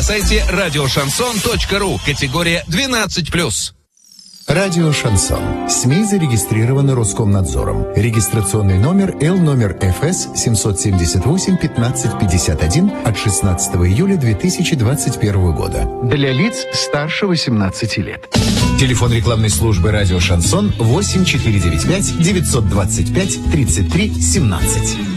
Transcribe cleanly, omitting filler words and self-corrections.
на сайте радиошансон.ру. Категория 12+. Радио «Шансон». СМИ зарегистрированы Роскомнадзором. Регистрационный номер Л ФС 778-1551 от 16 июля 2021 года. Для лиц старше 18 лет. Телефон рекламной службы «Радио «Шансон» 8495 925 33 17.